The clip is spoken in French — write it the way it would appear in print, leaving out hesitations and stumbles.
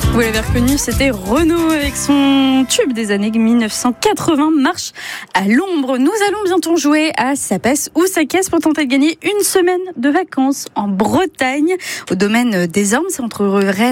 Vous l'avez reconnu, c'était Renaud avec son tube des années 1980, Marche à l'ombre. Nous allons bientôt jouer à Ça pèse ou ça caisse pour tenter de gagner une semaine de vacances en Bretagne, au domaine des Ormes, c'est entre Rennes